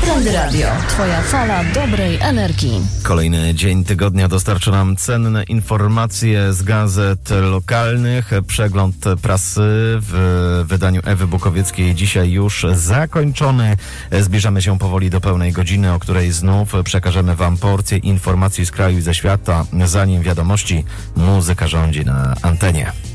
Weekend Radio. Twoja fala dobrej energii. Kolejny dzień tygodnia dostarcza nam cenne informacje z gazet lokalnych. Przegląd prasy w wydaniu Ewy Bukowieckiej dzisiaj już zakończony. Zbliżamy się powoli do pełnej godziny, o której znów przekażemy wam porcję informacji z kraju i ze świata. Zanim wiadomości, muzyka rządzi na antenie.